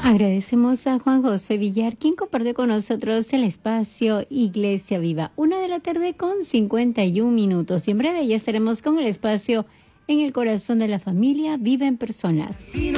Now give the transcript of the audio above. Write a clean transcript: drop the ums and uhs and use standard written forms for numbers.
Agradecemos a Juan José Villar, quien compartió con nosotros el espacio Iglesia Viva. 1:00 con 51 minutos. Y en breve ya estaremos con el espacio En el Corazón de la Familia Viven Personas.